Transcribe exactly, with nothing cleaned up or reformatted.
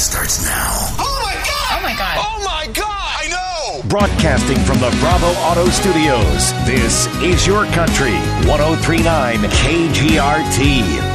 starts now. Oh my God! Oh my God! Oh my God! I know! Broadcasting from the Bravo Auto Studios, this is Your Country, one oh three point nine K G R T.